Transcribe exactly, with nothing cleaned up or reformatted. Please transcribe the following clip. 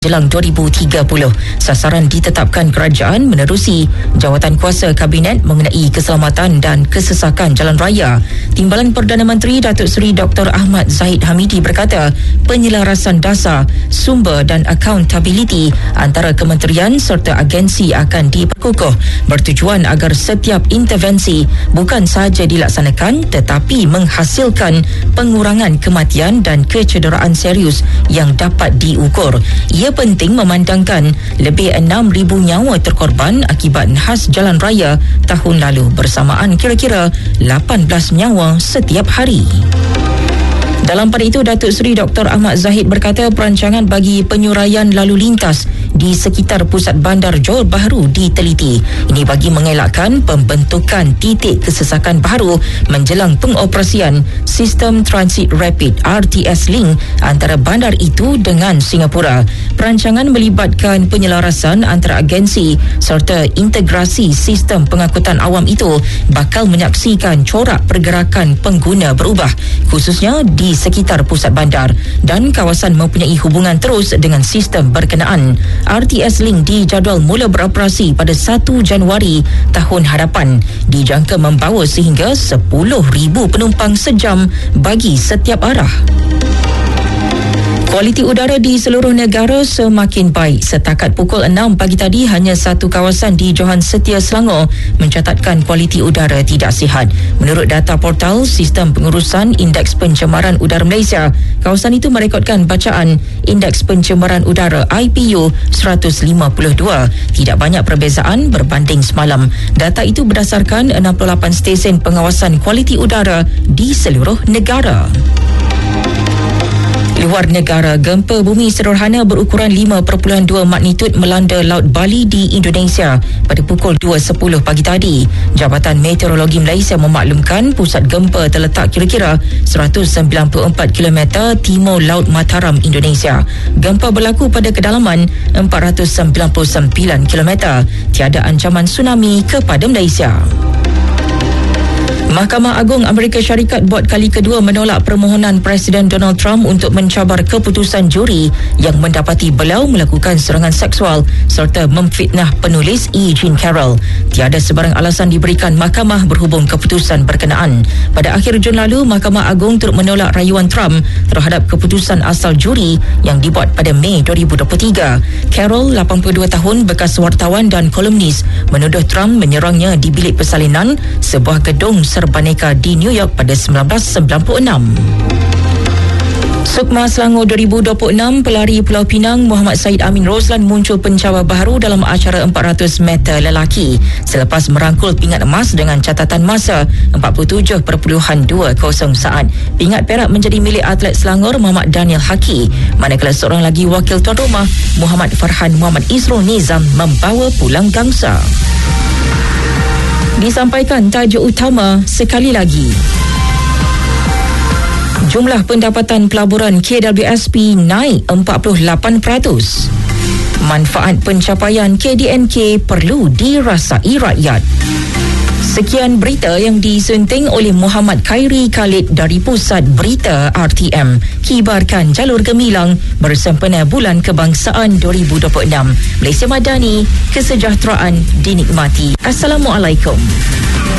jelang dua ribu tiga puluh. Sasaran ditetapkan kerajaan menerusi jawatan kuasa kabinet mengenai keselamatan dan kesesakan jalan raya. Timbalan Perdana Menteri Datuk Seri Doktor Ahmad Zahid Hamidi berkata, penyelarasan dasar, sumber dan accountability antara kementerian serta agensi akan diperkukuh bertujuan agar setiap intervensi bukan sahaja dilaksanakan tetapi menghasilkan pengurangan kematian dan kecederaan serius yang dapat diukur. Ia penting memandangkan lebih enam ribu nyawa terkorban akibat nahas jalan raya tahun lalu bersamaan kira-kira lapan belas nyawa setiap hari. Dalam pada itu, Datuk Seri Doktor Ahmad Zahid berkata perancangan bagi penyuraian lalu lintas di sekitar pusat bandar Johor Bahru diteliti. Ini bagi mengelakkan pembentukan titik kesesakan baru menjelang pengoperasian Sistem Transit Rapid R T S Link antara bandar itu dengan Singapura. Perancangan melibatkan penyelarasan antara agensi serta integrasi sistem pengangkutan awam itu bakal menyaksikan corak pergerakan pengguna berubah, khususnya di sekitar pusat bandar, dan kawasan mempunyai hubungan terus dengan sistem berkenaan. R T S Link dijadual mula beroperasi pada satu Januari tahun hadapan. Dijangka membawa sehingga sepuluh ribu penumpang sejam bagi setiap arah. Kualiti udara di seluruh negara semakin baik. Setakat pukul enam pagi tadi, hanya satu kawasan di Johan Setia, Selangor mencatatkan kualiti udara tidak sihat. Menurut data portal Sistem Pengurusan Indeks Pencemaran Udara Malaysia, kawasan itu merekodkan bacaan Indeks Pencemaran Udara I P U seratus lima puluh dua. Tidak banyak perbezaan berbanding semalam. Data itu berdasarkan enam puluh lapan stesen pengawasan kualiti udara di seluruh negara. Luar negara, gempa bumi sederhana berukuran lima perpuluhan dua magnitud melanda Laut Bali di Indonesia pada pukul dua sepuluh pagi tadi. Jabatan Meteorologi Malaysia memaklumkan pusat gempa terletak kira-kira seratus sembilan puluh empat kilometer timur Laut Mataram, Indonesia. Gempa berlaku pada kedalaman empat ratus sembilan puluh sembilan kilometer. Tiada ancaman tsunami kepada Malaysia. Mahkamah Agung Amerika Syarikat buat kali kedua menolak permohonan Presiden Donald Trump untuk mencabar keputusan juri yang mendapati beliau melakukan serangan seksual serta memfitnah penulis E. Jean Carroll. Tiada sebarang alasan diberikan mahkamah berhubung keputusan berkenaan. Pada akhir Jun lalu, Mahkamah Agung turut menolak rayuan Trump terhadap keputusan asal juri yang dibuat pada Mei dua ribu dua puluh tiga. Carroll, lapan puluh dua tahun, bekas wartawan dan kolumnis, menuduh Trump menyerangnya di bilik persalinan sebuah gedung Serbaneka di New York pada sembilan belas sembilan puluh enam. Sukma Selangor dua ribu dua puluh enam, pelari Pulau Pinang Muhammad Said Amin Roslan muncul pencabar baharu dalam acara empat ratus meter lelaki selepas merangkul pingat emas dengan catatan masa empat puluh tujuh perpuluhan dua kosong saat. Pingat perak menjadi milik atlet Selangor Muhammad Daniel Haki, manakala seorang lagi wakil tuan rumah Muhammad Farhan Muhammad Isrul Nizam membawa pulang gangsa. Disampaikan tajuk utama sekali lagi. Jumlah pendapatan pelaburan K W S P naik empat puluh lapan peratus. Manfaat pencapaian K D N K perlu dirasai rakyat. Sekian berita yang disunting oleh Muhammad Khairi Khalid dari Pusat Berita R T M. Kibarkan jalur gemilang bersempena Bulan Kebangsaan dua ribu dua puluh enam. Malaysia Madani, kesejahteraan dinikmati. Assalamualaikum.